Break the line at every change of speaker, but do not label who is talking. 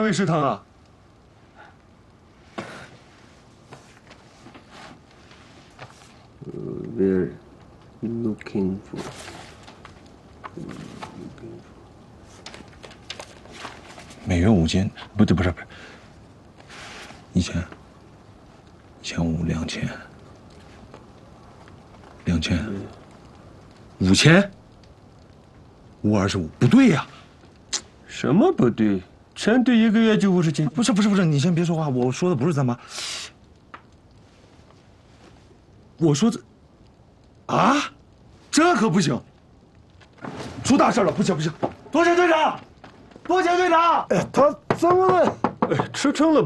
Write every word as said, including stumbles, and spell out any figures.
位食堂啊？ We're looking for.
每月五千，不对，不是不是，一千，一千五，两千，两千，五千，五二十五，不对呀、啊，
什么不对？全队一个月就五十斤。
不是不是不是，你先别说话，我说的不是咱妈，我说的，啊，这可不行，出大事了，不行不行，多钱队长，多钱队长，
哎，他怎么了？
哎，吃撑了吧？